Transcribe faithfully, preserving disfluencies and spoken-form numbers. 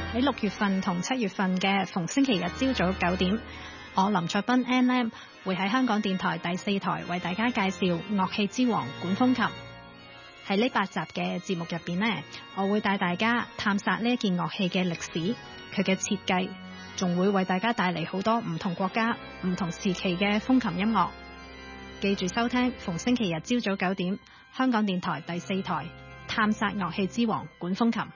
喺六月份同七月份嘅逢星期日朝早九點，我林卓斌 N M 會喺香港電台第四台為大家介紹樂器之王管風琴。喺呢八集嘅節目入邊呢，我會帶大家探索呢一件樂器嘅歷史，佢嘅設計，仲會為大家帶嚟好多唔同國家、唔同時期嘅風琴音樂。記住收聽逢星期日朝早九點，香港電台第四台探索樂器之王管風琴。